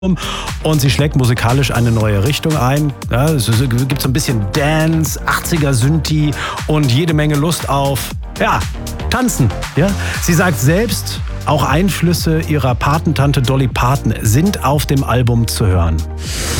und sie schlägt musikalisch eine neue Richtung ein. Ja, es gibt so ein bisschen Dance, 80er Synthi und jede Menge Lust auf, tanzen. Ja? Sie sagt selbst, auch Einflüsse ihrer Patentante Dolly Parton sind auf dem Album zu hören.